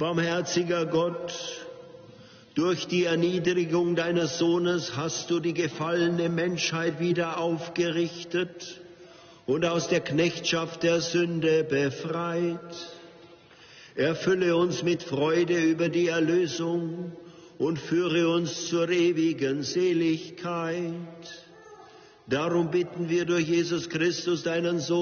Barmherziger Gott, durch die Erniedrigung deines Sohnes hast du die gefallene Menschheit wieder aufgerichtet und aus der Knechtschaft der Sünde befreit. Erfülle uns mit Freude über die Erlösung und führe uns zur ewigen Seligkeit. Darum bitten wir durch Jesus Christus, deinen Sohn,